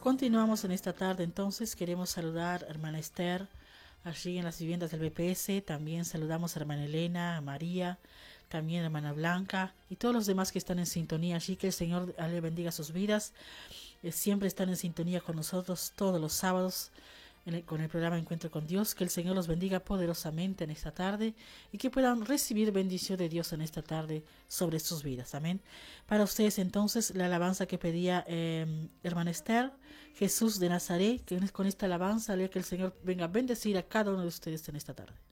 Continuamos en esta tarde, entonces queremos saludar a hermana Esther, allí en las viviendas del BPS. También saludamos a hermana Elena, a María, también a hermana Blanca y todos los demás que están en sintonía allí. Que el Señor le bendiga sus vidas. Siempre están en sintonía con nosotros todos los sábados con el programa Encuentro con Dios. Que el Señor los bendiga poderosamente en esta tarde y que puedan recibir bendición de Dios en esta tarde sobre sus vidas. Amén. Para ustedes entonces la alabanza que pedía hermana Esther, Jesús de Nazaret, que con esta alabanza lea que el Señor venga a bendecir a cada uno de ustedes en esta tarde.